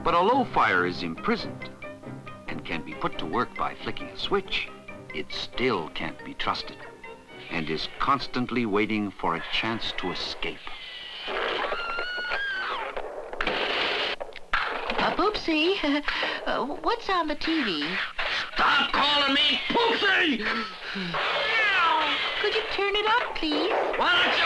But although fire is imprisoned and can be put to work by flicking a switch, it still can't be trusted and is constantly waiting for a chance to escape. Poopsie, what's on the TV? Stop calling me Poopsie! Could you turn it up, please? Why don't